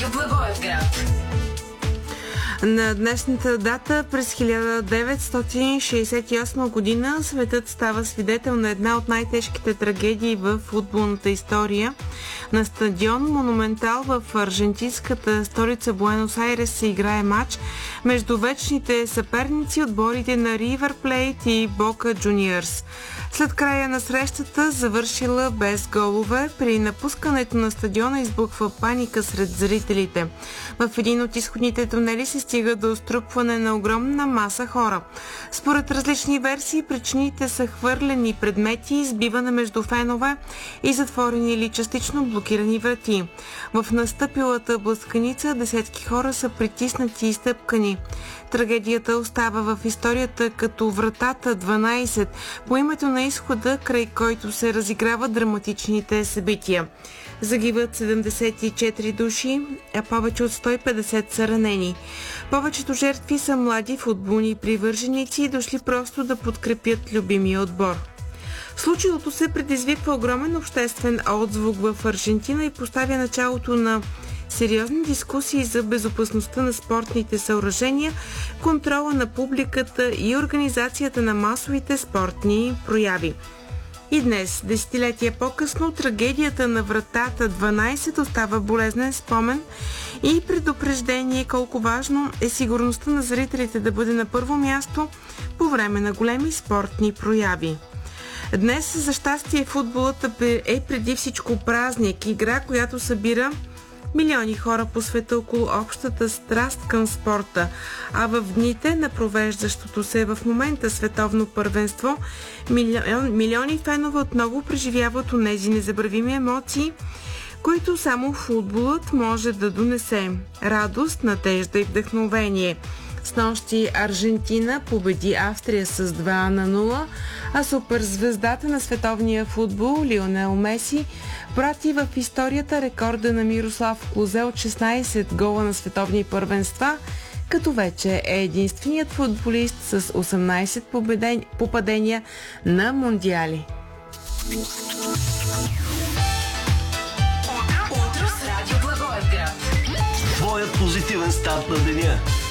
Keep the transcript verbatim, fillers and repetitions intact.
Радио Благоевград. На днешната дата през хиляда деветстотин шейсет и осма година светът става свидетел на една от най-тежките трагедии в футболната история. На стадион Монументал в аржентинската столица Буенос Айрес се играе матч между вечните съперници, отборите на Ривър Плейт и Бока Джуниорс. След края на срещата, завършила без голове, при напускането на стадиона избухва паника сред зрителите. В един от изходните тунели се стига до струпване на огромна маса хора. Според различни версии, причините са хвърлени предмети, избиване между фенове и затворени или частично блокирани врати. В настъпилата блъсканица десетки хора са притиснати и стъпкани. Трагедията остава в историята като вратата дванайсет, по името на изхода, край който се разиграват драматичните събития. Загиват седемдесет и четири души, а повече от сто и петдесет са ранени. Повечето жертви са млади футболни привърженици, дошли просто да подкрепят любимия отбор. Случилото се предизвиква огромен обществен отзвук в Аржентина и поставя началото на сериозни дискусии за безопасността на спортните съоръжения, контрола на публиката и организацията на масовите спортни прояви. И днес, десетилетия по-късно, трагедията на вратата дванайсет остава болезнен спомен и предупреждение колко важно е сигурността на зрителите да бъде на първо място по време на големи спортни прояви. Днес, за щастие, футболът е преди всичко празник, игра, която събира милиони хора по света около общата страст към спорта, а в дните на провеждащото се в момента световно първенство, милион, милиони фенове отново преживяват онези незабравими емоции, които само футболът може да донесе. Радост, надежда и вдъхновение. Снощи Аржентина победи Австрия с два на нула, а суперзвездата на световния футбол Лионел Меси прати в историята рекорда на Мирослав Клозе от шестнайсет гола на световни първенства, като вече е единственият футболист с осемнайсет попадения на мондиали. Утро с Радио Благоевград. Твоят позитивен старт на деня.